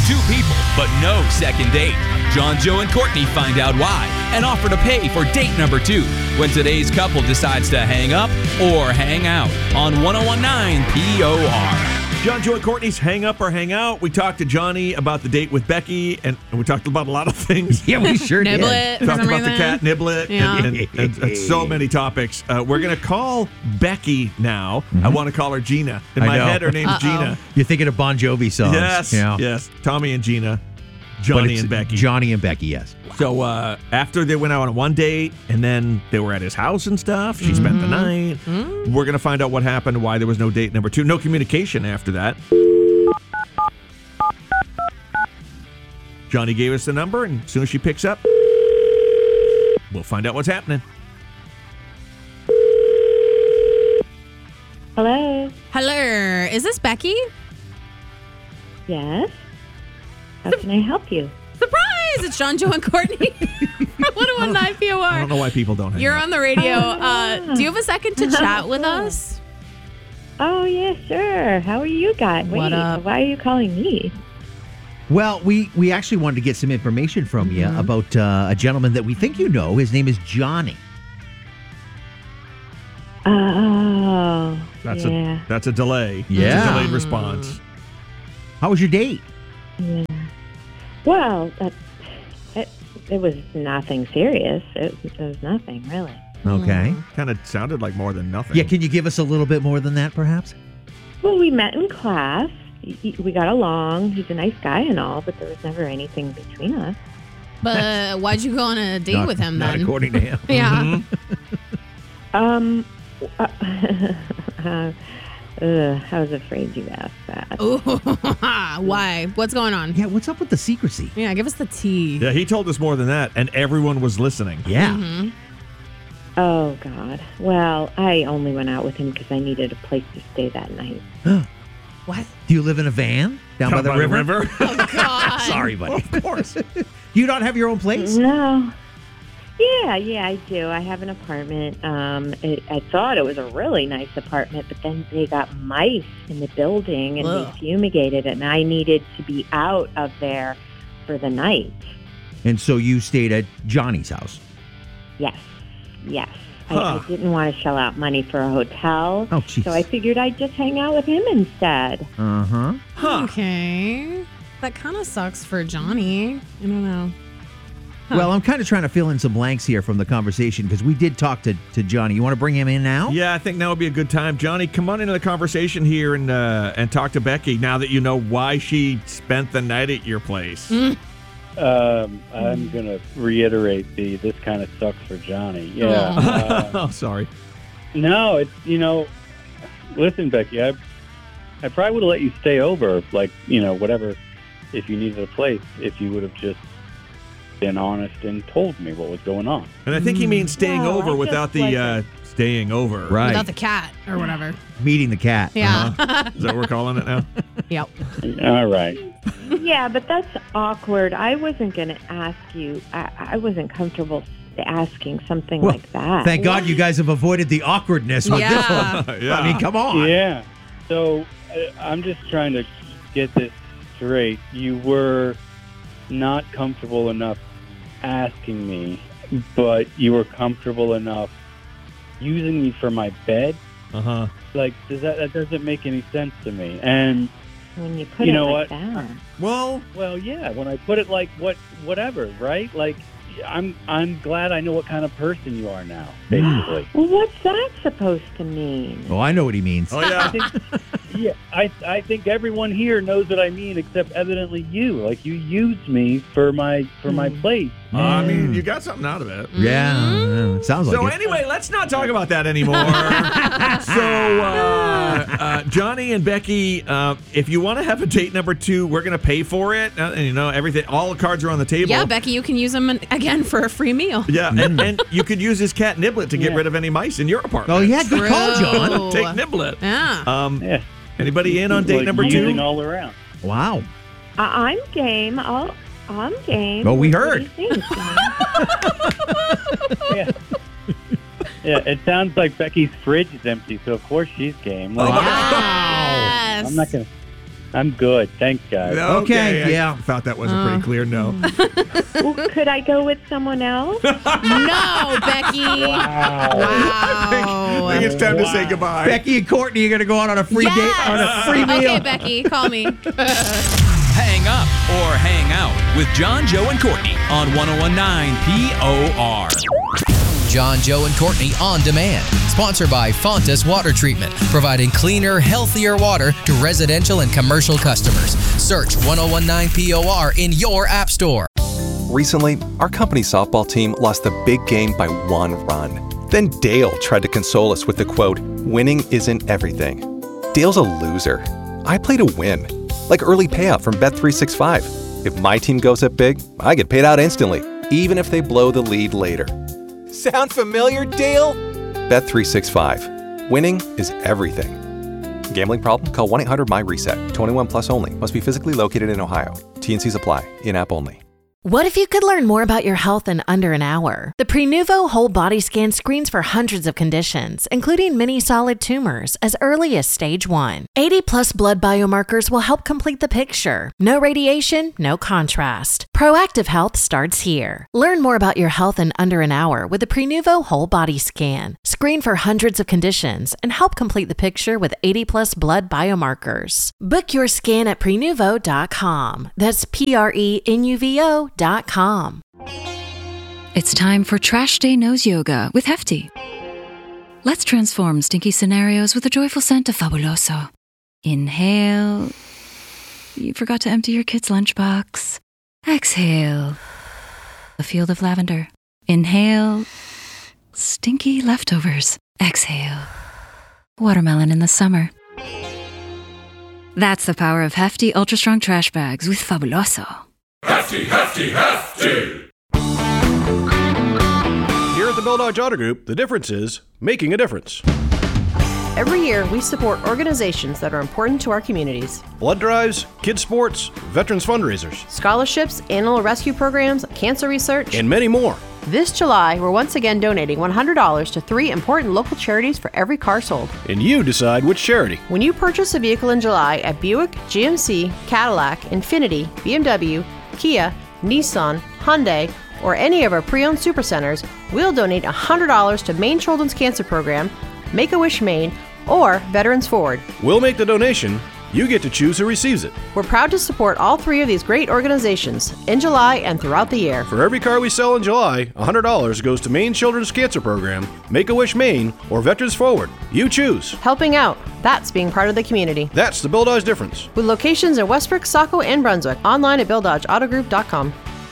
Two people, but no second date. John, Joe, and Courtney find out why and offer to pay for date number 2 when today's couple decides to hang up or hang out on 1019 POR. John, Joe, and Courtney's Hang Up or Hang Out. We talked to Johnny about the date with Becky, and we talked about a lot of things. Yeah, we sure did. Niblet. Talked about the cat Niblet and so many topics. We're going to call Becky now. I want to call her Gina. In my head, her name's Gina. You're thinking of Bon Jovi songs. Yes. Tommy and Gina. Johnny and Becky. Johnny and Becky, yes. So after they went out on one date, and then they were at his house and stuff, she spent the night. We're going to find out what happened, why there was no date number 2. No communication after that. Johnny gave us the number, and as soon as she picks up, we'll find out what's happening. Hello. Hello. Is this Becky? Yes. How can I help you? Surprise! It's John, Joe, and Courtney from 1019 POR. I don't know why people don't hang You're up. on the radio. Do you have a second to chat with us? Oh, yeah, sure. How are you guys? What up? Why are you calling me? Well, we actually wanted to get some information from you about a gentleman that we think you know. His name is Johnny. Oh, yeah. That's a delay. Yeah. It's a delayed response. How was your date? Yeah. Well, it was nothing serious. It was nothing, really. Okay. Kind of sounded like more than nothing. Yeah, can you give us a little bit more than that, perhaps? Well, we met in class. We got along. He's a nice guy and all, but there was never anything between us. But why'd you go on a date with him Not then? according to him. Yeah. I was afraid you asked that. Ooh, why? What's going on? Yeah, what's up with the secrecy? Yeah, give us the tea. Yeah, he told us more than that, and everyone was listening. Yeah. Oh, God. Well, I only went out with him because I needed a place to stay that night. What? Do you live in a van down by the river? Oh, God. Sorry, buddy. Of course. Do you not have your own place? No. Yeah, I do. I have an apartment. I thought it was a really nice apartment, but then they got mice in the building and Ugh. they fumigated it, and I needed to be out of there for the night. And so you stayed at Johnny's house. Yes. Huh. I didn't want to shell out money for a hotel, Oh, jeez. so I figured I'd just hang out with him instead. Uh-huh. Okay. That kind of sucks for Johnny. I don't know. Well, I'm kind of trying to fill in some blanks here from the conversation because we did talk to Johnny. You want to bring him in now? Yeah, I think now would be a good time. Johnny, come on into the conversation here and talk to Becky now that you know why she spent the night at your place. I'm going to reiterate this kind of sucks for Johnny. Yeah. Oh, sorry. No, it's, listen, Becky, I probably would have let you stay over, whatever, if you needed a place, if you would have just been honest and told me what was going on. And I think he means staying No, over I without just the staying over. Right. Without the cat or whatever. Meeting the cat. Yeah. Is that what we're calling it now? Yep. All right. Yeah, but that's awkward. I wasn't going to ask you. I wasn't comfortable asking something Well, like that. Thank God you guys have avoided the awkwardness with this Yeah. one. Yeah. I mean, come on. Yeah. So I'm just trying to get this straight. You were not comfortable enough asking me, but you were comfortable enough using me for my bed. Uh-huh. Like, that doesn't make any sense to me. And when you put You it know like what? that. Well, yeah, when I put it like whatever, right? Like, I'm glad I know what kind of person you are now, basically. Well, what's that supposed to mean? Oh, I know what he means. oh yeah. I think everyone here knows what I mean, except evidently you. Like, you used me for my place. I mean, you got something out of it. Yeah, it sounds like So it. anyway, let's not talk about that anymore. So Johnny and Becky, if you want to have a date number 2, we're going to pay for it. Everything, all the cards are on the table. Yeah, Becky, you can use them again for a free meal. Yeah, and you could use his cat Niblet to get rid of any mice in your apartment. Oh, yeah, good call, John. Take Niblet. Yeah. Yeah. Anybody in on date Like number using 2? all around. Wow. I'm game. I'm game. Oh, we What heard. do you think, John? Yeah. Yeah, it sounds like Becky's fridge is empty, so of course she's game. Like, Yes. I'm not I'm good. Thanks, guys. Okay, yeah. I thought that was a pretty clear no. Well, could I go with someone else? No, Becky. Wow. I think it's time to say goodbye. Becky and Courtney are going to go out on a free Yes. date, on a free meal. Okay, Becky, call me. Hang up or hang out with John, Joe, and Courtney on 101.9 POR. John, Joe, and Courtney On Demand. Sponsored by Fontas Water Treatment, providing cleaner, healthier water to residential and commercial customers. Search 101.9 POR in your app store. Recently, our company's softball team lost the big game by 1 run. Then Dale tried to console us with the quote, "Winning isn't everything." Dale's a loser. I play to win. Like early payout from Bet365. If my team goes up big, I get paid out instantly, even if they blow the lead later. Sound familiar, Dale? Bet365. Winning is everything. Gambling problem? Call 1-800-MY-RESET. 21 plus only. Must be physically located in Ohio. T&Cs apply. In-app only. What if you could learn more about your health in under an hour? The Prenuvo Whole Body Scan screens for hundreds of conditions, including many solid tumors, as early as stage 1. 80-plus blood biomarkers will help complete the picture. No radiation, no contrast. Proactive health starts here. Learn more about your health in under an hour with the Prenuvo Whole Body Scan. Screen for hundreds of conditions and help complete the picture with 80-plus blood biomarkers. Book your scan at Prenuvo.com. That's Prenuvo.com. It's time for Trash Day Nose Yoga with Hefty. Let's transform stinky scenarios with a joyful scent of Fabuloso. Inhale. You forgot to empty your kid's lunchbox. Exhale. A field of lavender. Inhale. Stinky leftovers. Exhale. Watermelon in the summer. That's the power of Hefty Ultra Strong Trash Bags with Fabuloso. Hefty, hefty, hefty! Here at the Bill Dodge Auto Group, the difference is making a difference. Every year, we support organizations that are important to our communities. Blood drives, kids sports, veterans fundraisers, scholarships, animal rescue programs, cancer research, and many more. This July, we're once again donating $100 to 3 important local charities for every car sold. And you decide which charity. When you purchase a vehicle in July at Buick, GMC, Cadillac, Infiniti, BMW, Kia, Nissan, Hyundai, or any of our pre-owned supercenters, we'll donate $100 to Maine Children's Cancer Program, Make-A-Wish Maine, or Veterans Forward. We'll make the donation. You get to choose who receives it. We're proud to support all 3 of these great organizations in July and throughout the year. For every car we sell in July, $100 goes to Maine Children's Cancer Program, Make-A-Wish Maine, or Veterans Forward. You choose. Helping out. That's being part of the community. That's the Bill Dodge difference. With locations in Westbrook, Saco, and Brunswick. Online at BillDodgeAutoGroup.com.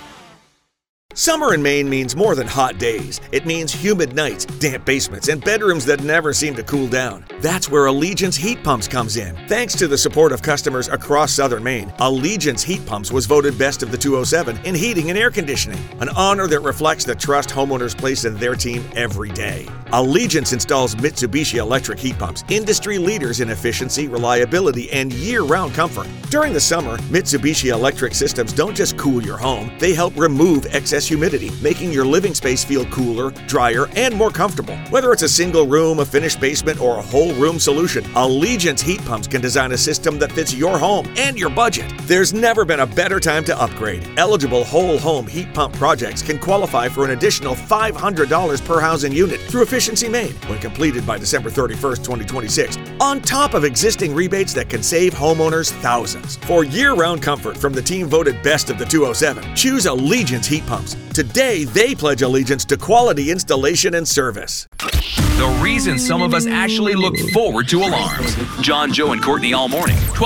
Summer in Maine means more than hot days. It means humid nights, damp basements, and bedrooms that never seem to cool down. That's where Allegiance Heat Pumps comes in. Thanks to the support of customers across southern Maine, Allegiance Heat Pumps was voted Best of the 207 in heating and air conditioning, an honor that reflects the trust homeowners place in their team every day. Allegiance installs Mitsubishi electric heat pumps, industry leaders in efficiency, reliability, and year-round comfort. During the summer, Mitsubishi electric systems don't just cool your home, they help remove excess humidity, making your living space feel cooler, drier, and more comfortable. Whether it's a single room, a finished basement, or a whole room solution, Allegiance Heat Pumps can design a system that fits your home and your budget. There's never been a better time to upgrade. Eligible whole home heat pump projects can qualify for an additional $500 per housing unit through Efficiency Maine when completed by December 31st, 2026, on top of existing rebates that can save homeowners thousands. For year-round comfort from the team voted Best of the 207, choose Allegiance Heat Pumps. Today, they pledge allegiance to quality installation and service. The reason some of us actually look forward to alarms. John, Joe, and Courtney all morning.